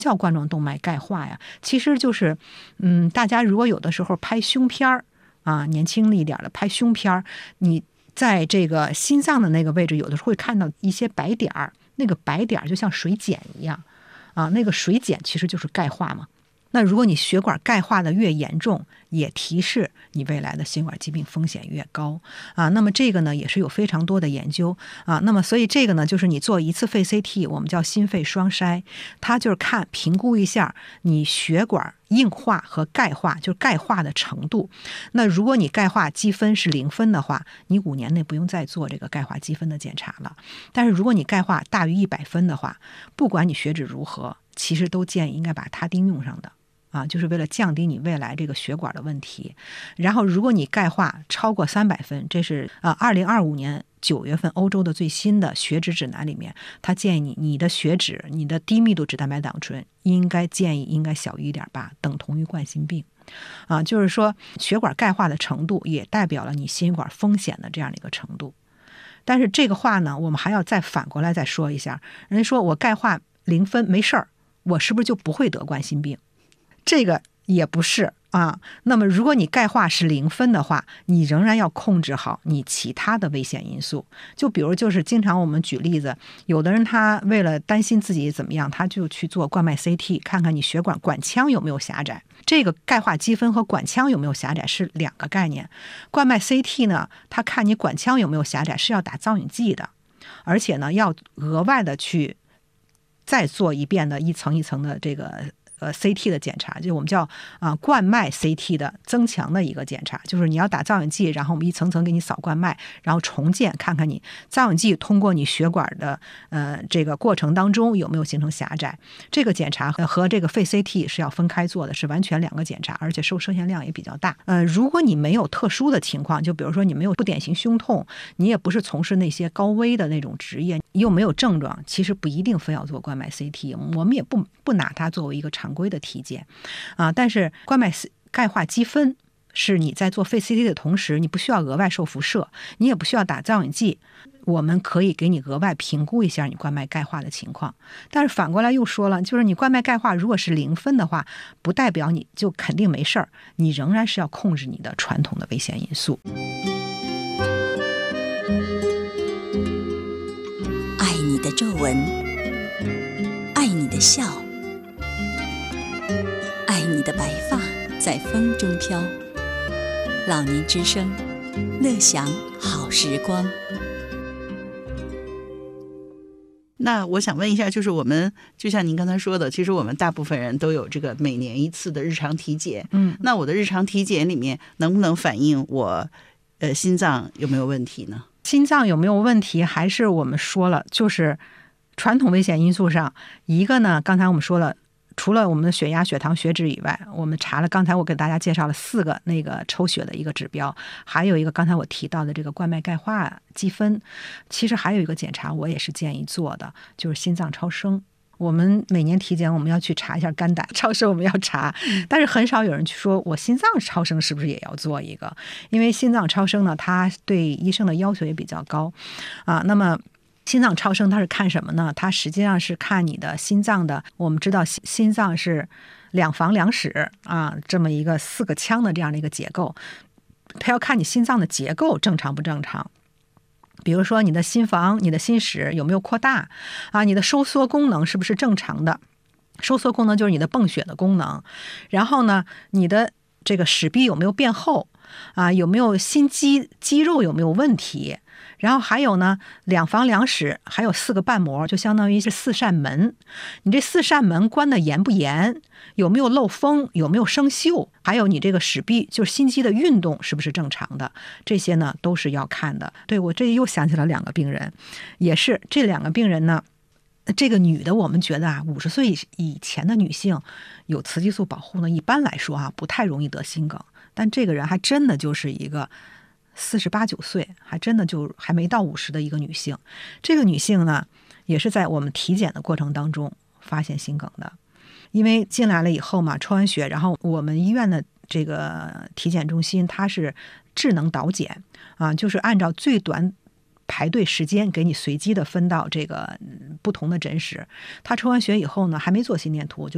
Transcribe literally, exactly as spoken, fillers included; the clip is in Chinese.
叫冠状动脉钙化呀？其实就是，嗯，大家如果有的时候拍胸片儿啊，年轻一点的拍胸片儿，你在这个心脏的那个位置，有的时候会看到一些白点儿，那个白点儿就像水碱一样啊，那个水碱其实就是钙化嘛。那如果你血管钙化的越严重，也提示你未来的心管疾病风险越高啊。那么这个呢也是有非常多的研究啊。那么所以这个呢就是你做一次肺 C T， 我们叫心肺双筛，它就是看评估一下你血管硬化和钙化，就是钙化的程度。那如果你钙化积分是零分的话，你五年内不用再做这个钙化积分的检查了。但是如果你钙化大于一百分的话，不管你血脂如何，其实都建议应该把他汀用上的。啊，就是为了降低你未来这个血管的问题。然后如果你钙化超过三百分，这是啊，二零二五年九月份欧洲的最新的血脂指南里面，他建议你你的血脂，你的低密度脂蛋白胆固醇应该建议应该小于 一点八， 等同于冠心病。啊，就是说血管钙化的程度也代表了你心管风险的这样的一个程度。但是这个话呢，我们还要再反过来再说一下，人家说我钙化零分没事儿，我是不是就不会得冠心病？这个也不是啊。那么如果你钙化是零分的话，你仍然要控制好你其他的危险因素。就比如就是经常我们举例子，有的人他为了担心自己怎么样，他就去做冠脉 C T， 看看你血管管腔有没有狭窄。这个钙化积分和管腔有没有狭窄是两个概念。冠脉 C T 呢，他看你管腔有没有狭窄是要打造影剂的，而且呢要额外的去再做一遍的一层一层的这个呃 C T 的检查，就我们叫啊、呃、冠脉 C T 的增强的一个检查，就是你要打造影剂，然后我们一层层给你扫冠脉，然后重建看看你造影剂通过你血管的呃这个过程当中有没有形成狭窄。这个检查和和这个肺 C T 是要分开做的，是完全两个检查，而且受摄像量也比较大。呃，如果你没有特殊的情况，就比如说你没有不典型胸痛，你也不是从事那些高危的那种职业，又没有症状，其实不一定非要做冠脉 C T， 我们也不不拿它作为一个常规的体检啊。但是冠脉钙化积分是你在做肺 C T 的同时，你不需要额外受辐射，你也不需要打造影剂，我们可以给你额外评估一下你冠脉钙化的情况。但是反过来又说了，就是你冠脉钙化如果是零分的话，不代表你就肯定没事儿，你仍然是要控制你的传统的危险因素。 爱你的皱纹，爱你的笑，爱你的白发在风中飘。老年之声，乐享好时光。 那我想问一下，就是我们就像您刚才说的，其实我们大部分人都有这个每年一次的日常体检。 嗯， 那我的日常体检里面能不能反映我呃心脏有没有问题呢？ 心脏有没有问题，还是我们说了，就是传统危险因素上，一个呢，刚才我们说了，除了我们的血压、血糖、血脂以外，我们查了，刚才我给大家介绍了四个那个抽血的一个指标，还有一个刚才我提到的这个冠脉钙化积分。其实还有一个检查我也是建议做的，就是心脏超声。我们每年体检我们要去查一下肝胆超声，我们要查，但是很少有人去说我心脏超声是不是也要做一个，因为心脏超声呢，它对医生的要求也比较高啊。那么心脏超声它是看什么呢？它实际上是看你的心脏的，我们知道心脏是两房两室啊，这么一个四个腔的这样的一个结构，它要看你心脏的结构正常不正常。比如说你的心房、你的心室有没有扩大啊？你的收缩功能是不是正常的？收缩功能就是你的泵血的功能。然后呢，你的这个室壁有没有变厚啊？有没有心肌肌肉有没有问题？然后还有呢，两房两室，还有四个瓣膜，就相当于是四扇门。你这四扇门关的严不严？有没有漏风？有没有生锈？还有你这个室壁，就是心肌的运动是不是正常的？这些呢都是要看的。对，我这又想起了两个病人，也是这两个病人呢。这个女的，我们觉得啊，五十岁以前的女性有雌激素保护呢，一般来说啊，不太容易得心梗。但这个人还真的就是一个四十八九岁，还真的就还没到五十的一个女性。这个女性呢，也是在我们体检的过程当中发现心梗的。因为进来了以后嘛，抽完血，然后我们医院的这个体检中心它是智能导检啊，就是按照最短排队时间给你随机的分到这个不同的诊室。他抽完血以后呢，还没做心电图，就